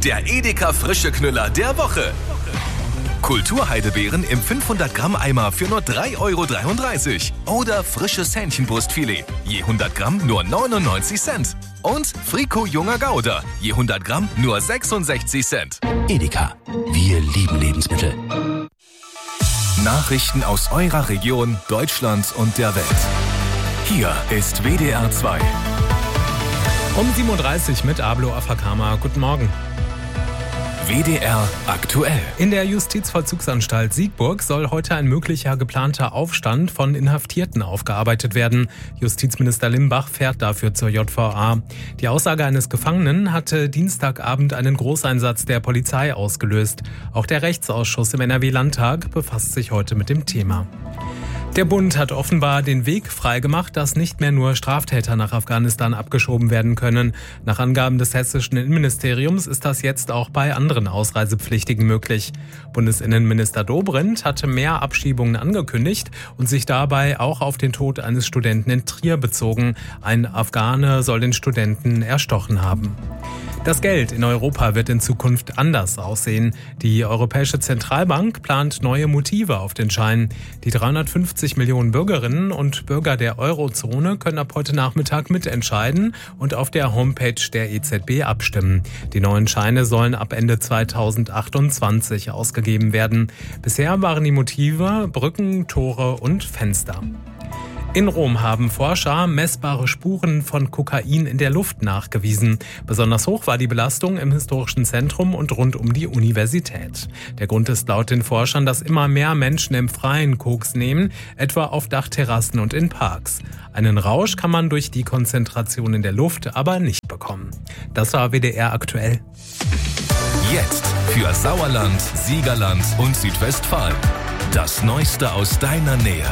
der Edeka Frische Knüller der Woche. Kulturheidebeeren im 500 Gramm Eimer für nur 3,33 € oder frisches Hähnchenbrustfilet, je 100 Gramm nur 99 Cent. Und Frico Junger Gouda, je 100 Gramm nur 66 Cent. Edeka, wir lieben Lebensmittel. Nachrichten aus eurer Region, Deutschland und der Welt. Hier ist WDR 2. Um 7.30 Uhr mit Ablo Afakama. Guten Morgen. WDR aktuell. In der Justizvollzugsanstalt Siegburg soll heute ein möglicher geplanter Aufstand von Inhaftierten aufgearbeitet werden. Justizminister Limbach fährt dafür zur JVA. Die Aussage eines Gefangenen hatte Dienstagabend einen Großeinsatz der Polizei ausgelöst. Auch der Rechtsausschuss im NRW-Landtag befasst sich heute mit dem Thema. Der Bund hat offenbar den Weg freigemacht, dass nicht mehr nur Straftäter nach Afghanistan abgeschoben werden können. Nach Angaben des hessischen Innenministeriums ist das jetzt auch bei anderen Ausreisepflichtigen möglich. Bundesinnenminister Dobrindt hatte mehr Abschiebungen angekündigt und sich dabei auch auf den Tod eines Studenten in Trier bezogen. Ein Afghane soll den Studenten erstochen haben. Das Geld in Europa wird in Zukunft anders aussehen. Die Europäische Zentralbank plant neue Motive auf den Scheinen. Die 350 Millionen Bürgerinnen und Bürger der Eurozone können ab heute Nachmittag mitentscheiden und auf der Homepage der EZB abstimmen. Die neuen Scheine sollen ab Ende 2028 ausgegeben werden. Bisher waren die Motive Brücken, Tore und Fenster. In Rom haben Forscher messbare Spuren von Kokain in der Luft nachgewiesen. Besonders hoch war die Belastung im historischen Zentrum und rund um die Universität. Der Grund ist laut den Forschern, dass immer mehr Menschen im Freien Koks nehmen, etwa auf Dachterrassen und in Parks. Einen Rausch kann man durch die Konzentration in der Luft aber nicht bekommen. Das war WDR aktuell. Jetzt für Sauerland, Siegerland und Südwestfalen. Das Neueste aus deiner Nähe.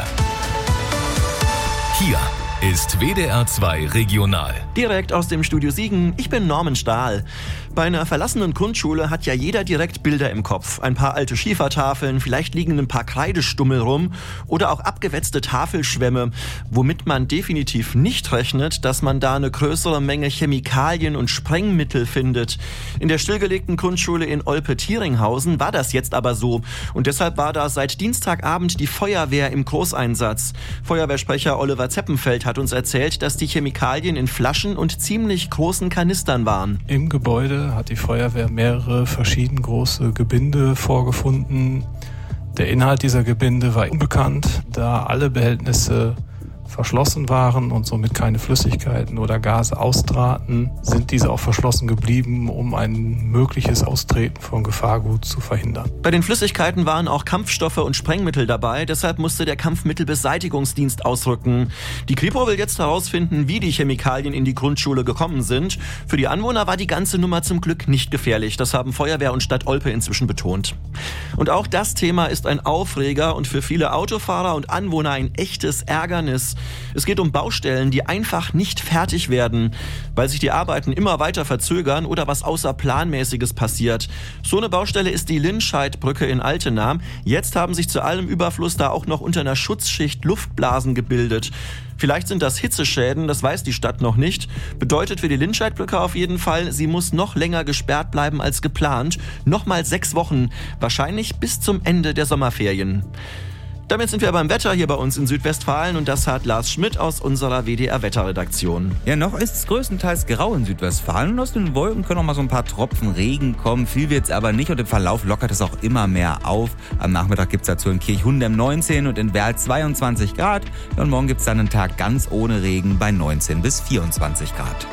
Hier ist WDR 2 Regional. Direkt aus dem Studio Siegen, ich bin Norman Stahl. Bei einer verlassenen Grundschule hat ja jeder direkt Bilder im Kopf. Ein paar alte Schiefertafeln, vielleicht liegen ein paar Kreidestummel rum oder auch abgewetzte Tafelschwämme, womit man definitiv nicht rechnet, dass man da eine größere Menge Chemikalien und Sprengmittel findet. In der stillgelegten Grundschule in Olpe-Tieringhausen war das jetzt aber so. Und deshalb war da seit Dienstagabend die Feuerwehr im Großeinsatz. Feuerwehrsprecher Oliver Zeppenfeld hat uns erzählt, dass die Chemikalien in Flaschen und ziemlich großen Kanistern waren. Im Gebäude hat die Feuerwehr mehrere verschieden große Gebinde vorgefunden. Der Inhalt dieser Gebinde war unbekannt, da alle Behältnisse verschlossen waren und somit keine Flüssigkeiten oder Gase austraten, sind diese auch verschlossen geblieben, um ein mögliches Austreten von Gefahrgut zu verhindern. Bei den Flüssigkeiten waren auch Kampfstoffe und Sprengmittel dabei, deshalb musste der Kampfmittelbeseitigungsdienst ausrücken. Die Kripo will jetzt herausfinden, wie die Chemikalien in die Grundschule gekommen sind. Für die Anwohner war die ganze Nummer zum Glück nicht gefährlich, das haben Feuerwehr und Stadt Olpe inzwischen betont. Und auch das Thema ist ein Aufreger und für viele Autofahrer und Anwohner ein echtes Ärgernis. Es geht um Baustellen, die einfach nicht fertig werden, weil sich die Arbeiten immer weiter verzögern oder was Außerplanmäßiges passiert. So eine Baustelle ist die Lindscheidbrücke in Altena. Jetzt haben sich zu allem Überfluss da auch noch unter einer Schutzschicht Luftblasen gebildet. Vielleicht sind das Hitzeschäden, das weiß die Stadt noch nicht. Bedeutet für die Lindscheidbrücke auf jeden Fall, sie muss noch länger gesperrt bleiben als geplant. Nochmal 6 Wochen, wahrscheinlich bis zum Ende der Sommerferien. Damit sind wir beim Wetter hier bei uns in Südwestfalen und das hat Lars Schmidt aus unserer WDR-Wetterredaktion. Ja, noch ist es größtenteils grau in Südwestfalen und aus den Wolken können auch mal so ein paar Tropfen Regen kommen. Viel wird's aber nicht und im Verlauf lockert es auch immer mehr auf. Am Nachmittag gibt's dazu in Kirchhundem 19 und in Werl 22 Grad. Und morgen gibt's dann einen Tag ganz ohne Regen bei 19 bis 24 Grad.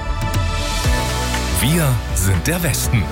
Wir sind der Westen.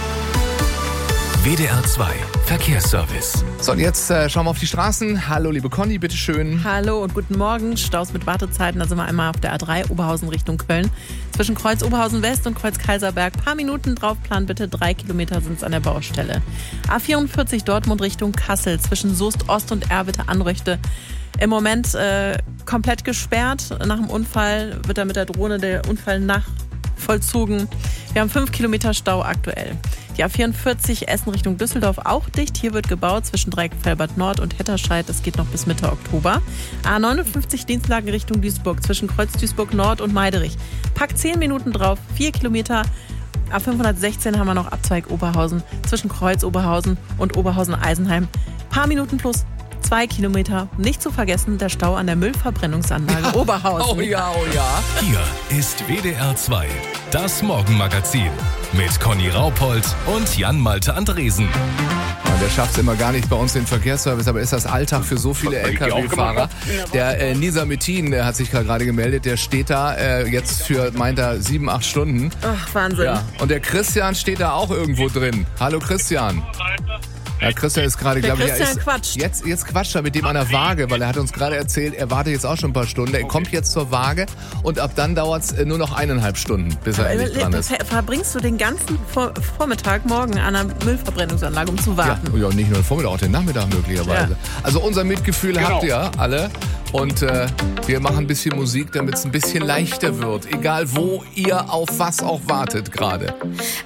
WDR 2 Verkehrsservice. So, und jetzt schauen wir auf die Straßen. Hallo, liebe Conny, bitteschön. Hallo und guten Morgen. Staus mit Wartezeiten. Da sind wir einmal auf der A3 Oberhausen Richtung Köln. Zwischen Kreuz Oberhausen West und Kreuz Kaiserberg. Paar Minuten draufplanen bitte. 3 Kilometer sind es an der Baustelle. A44 Dortmund Richtung Kassel. Zwischen Soest Ost und Erwitte Anröchte. Im Moment komplett gesperrt. Nach dem Unfall wird da mit der Drohne der Unfall nachvollzogen. Wir haben 5 Kilometer Stau aktuell. Die A44 Essen Richtung Düsseldorf auch dicht. Hier wird gebaut zwischen Dreieckfelbert Nord und Hetterscheid. Das geht noch bis Mitte Oktober. A59 Dienstlagen Richtung Duisburg zwischen Kreuz Duisburg Nord und Meiderich. Packt 10 Minuten drauf, 4 Kilometer A516 haben wir noch Abzweig Oberhausen zwischen Kreuz Oberhausen und Oberhausen-Eisenheim. Paar Minuten plus 2 Kilometer. Nicht zu vergessen, der Stau an der Müllverbrennungsanlage Oberhausen. Oh ja. Hier ist WDR 2, das Morgenmagazin mit Conny Raupold und Jan-Malte Andresen. Der schafft es immer gar nicht bei uns den Verkehrsservice, aber ist das Alltag für so viele LKW-Fahrer. Der Nisamettin, der hat sich gerade gemeldet, der steht da jetzt für, meint er, 7-8 Stunden. Ach, Wahnsinn. Ja. Und der Christian steht da auch irgendwo drin. Hallo Christian. Ja, Christian ist gerade, glaube ich, quatscht. Jetzt quatscht er mit dem an der Waage, weil er hat uns gerade erzählt, er wartet jetzt auch schon ein paar Stunden. Er kommt jetzt zur Waage und ab dann dauert es nur noch 1,5 Stunden, bis er endlich dran ist. Verbringst du den ganzen Vormittag morgen an einer Müllverbrennungsanlage, um zu warten? Ja, nicht nur den Vormittag, auch den Nachmittag möglicherweise. Ja. Also unser Mitgefühl habt ihr alle und wir machen ein bisschen Musik, damit es ein bisschen leichter wird. Egal wo ihr auf was auch wartet gerade.